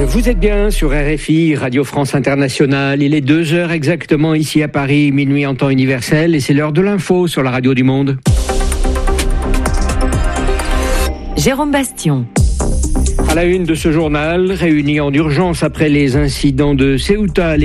Vous êtes bien sur RFI, Radio France Internationale. Il est 2h exactement ici à Paris, minuit en temps universel, et c'est l'heure de l'info sur la radio du monde. Jérôme Bastion. À la une de ce journal, réunis en urgence après les incidents de Ceuta,